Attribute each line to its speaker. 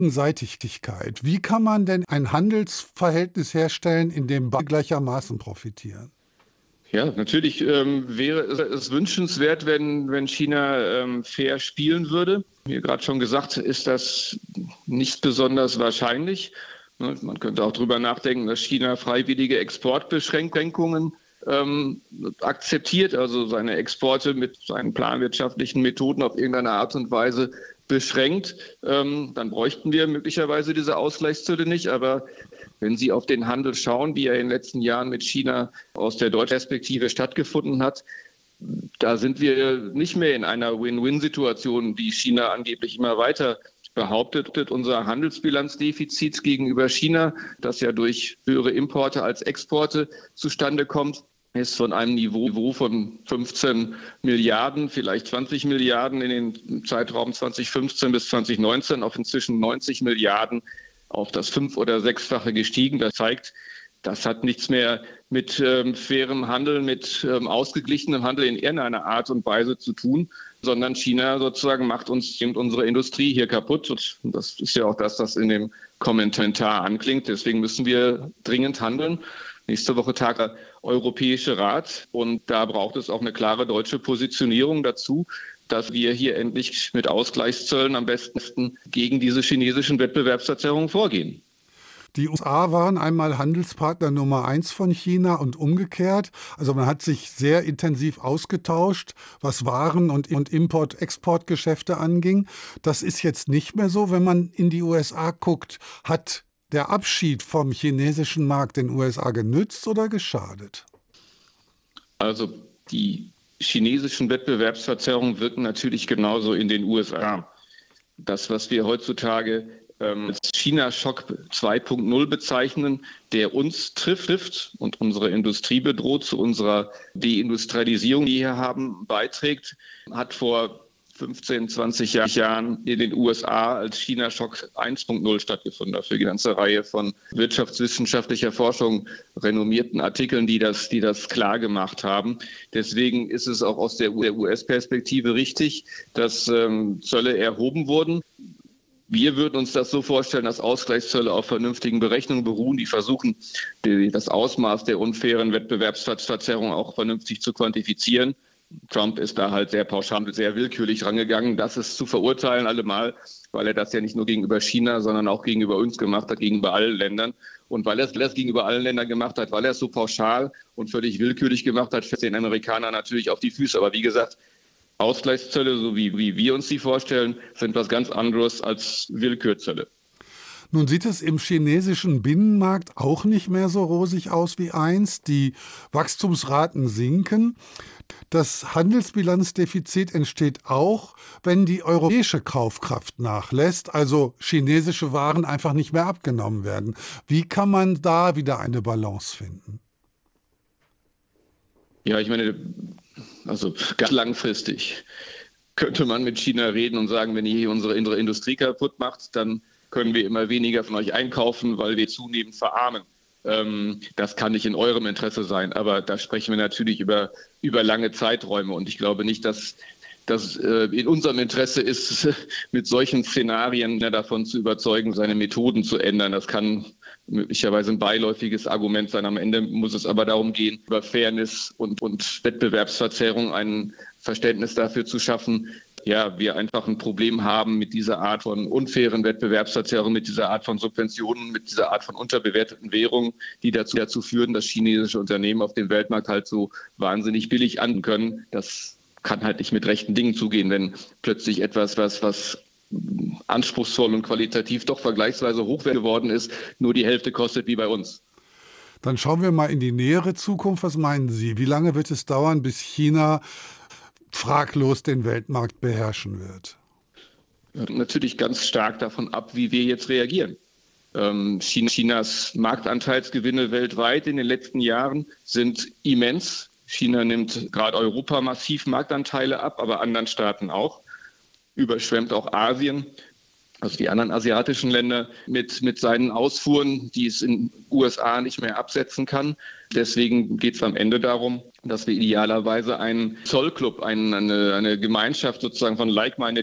Speaker 1: Gegenseitigkeit. Wie kann man denn ein Handelsverhältnis herstellen, in dem beide gleichermaßen profitieren?
Speaker 2: Ja, natürlich wäre es wünschenswert, wenn China fair spielen würde. Wie gerade schon gesagt, ist das nicht besonders wahrscheinlich. Man könnte auch darüber nachdenken, dass China freiwillige Exportbeschränkungen akzeptiert, also seine Exporte mit seinen planwirtschaftlichen Methoden auf irgendeine Art und Weise beschränkt. Dann bräuchten wir möglicherweise diese Ausgleichszölle nicht. Aber wenn Sie auf den Handel schauen, wie er in den letzten Jahren mit China aus der deutschen Perspektive stattgefunden hat, da sind wir nicht mehr in einer Win-Win-Situation, die China angeblich immer weiter behauptet. Unser Handelsbilanzdefizit gegenüber China, das ja durch höhere Importe als Exporte zustande kommt, ist von einem Niveau von 15 Milliarden, vielleicht 20 Milliarden in den Zeitraum 2015 bis 2019 auf inzwischen 90 Milliarden auf das 5- oder 6-fache gestiegen. Das zeigt, das hat nichts mehr mit fairem Handel, mit ausgeglichenem Handel in irgendeiner Art und Weise zu tun, sondern China sozusagen macht uns eben unsere Industrie hier kaputt. Und das ist ja auch das, was in dem Kommentar anklingt. Deswegen müssen wir dringend handeln. Nächste Woche tagt der Europäische Rat und da braucht es auch eine klare deutsche Positionierung dazu, dass wir hier endlich mit Ausgleichszöllen am besten gegen diese chinesischen Wettbewerbsverzerrungen vorgehen.
Speaker 1: Die USA waren einmal Handelspartner Nummer 1 von China und umgekehrt. Also man hat sich sehr intensiv ausgetauscht, was Waren- und Import-Export-Geschäfte anging. Das ist jetzt nicht mehr so. Wenn man in die USA guckt, hat der Abschied vom chinesischen Markt den USA genützt oder geschadet?
Speaker 2: Also die chinesischen Wettbewerbsverzerrungen wirken natürlich genauso in den USA. Das, was wir heutzutage als China-Schock 2.0 bezeichnen, der uns trifft und unsere Industrie bedroht, zu unserer Deindustrialisierung, die wir hier haben, beiträgt, hat vor 15, 20 Jahren in den USA als China-Schock 1.0 stattgefunden. Dafür eine ganze Reihe von wirtschaftswissenschaftlicher Forschung renommierten Artikeln, die das klar gemacht haben. Deswegen ist es auch aus der US-Perspektive richtig, dass Zölle erhoben wurden. Wir würden uns das so vorstellen, dass Ausgleichszölle auf vernünftigen Berechnungen beruhen, die versuchen, das Ausmaß der unfairen Wettbewerbsverzerrung auch vernünftig zu quantifizieren. Trump ist da halt sehr pauschal, sehr willkürlich rangegangen. Das ist zu verurteilen allemal, weil er das ja nicht nur gegenüber China, sondern auch gegenüber uns gemacht hat, gegenüber allen Ländern. Und weil er es gegenüber allen Ländern gemacht hat, weil er es so pauschal und völlig willkürlich gemacht hat, fällt den Amerikanern natürlich auf die Füße. Aber wie gesagt, Ausgleichszölle, so wie wir uns die vorstellen, sind was ganz anderes als Willkürzölle.
Speaker 1: Nun sieht es im chinesischen Binnenmarkt auch nicht mehr so rosig aus wie einst. Die Wachstumsraten sinken. Das Handelsbilanzdefizit entsteht auch, wenn die europäische Kaufkraft nachlässt, also chinesische Waren einfach nicht mehr abgenommen werden. Wie kann man da wieder eine Balance finden?
Speaker 2: Ja, ich meine, also ganz langfristig könnte man mit China reden und sagen, wenn ihr hier unsere Industrie kaputt macht, dann können wir immer weniger von euch einkaufen, weil wir zunehmend verarmen. Das kann nicht in eurem Interesse sein, aber da sprechen wir natürlich über lange Zeiträume und ich glaube nicht, dass das in unserem Interesse ist, mit solchen Szenarien davon zu überzeugen, seine Methoden zu ändern. Das kann möglicherweise ein beiläufiges Argument sein. Am Ende muss es aber darum gehen, über Fairness und Wettbewerbsverzerrung ein Verständnis dafür zu schaffen, ja, wir einfach ein Problem haben mit dieser Art von unfairen Wettbewerbsverzerrung, mit dieser Art von Subventionen, mit dieser Art von unterbewerteten Währungen, die dazu führen, dass chinesische Unternehmen auf dem Weltmarkt halt so wahnsinnig billig an können. Das kann halt nicht mit rechten Dingen zugehen, wenn plötzlich etwas, was anspruchsvoll und qualitativ doch vergleichsweise hochwertig geworden ist, nur die Hälfte kostet wie bei uns.
Speaker 1: Dann schauen wir mal in die nähere Zukunft. Was meinen Sie? Wie lange wird es dauern, bis China fraglos den Weltmarkt beherrschen wird?
Speaker 2: Natürlich ganz stark davon ab, wie wir jetzt reagieren. Chinas Marktanteilsgewinne weltweit in den letzten Jahren sind immens. China nimmt gerade Europa massiv Marktanteile ab, aber anderen Staaten auch. Überschwemmt auch Asien, also die anderen asiatischen Länder, mit seinen Ausfuhren, die es in den USA nicht mehr absetzen kann. Deswegen geht es am Ende darum, dass wir idealerweise einen Zollclub, eine Gemeinschaft sozusagen von like-minded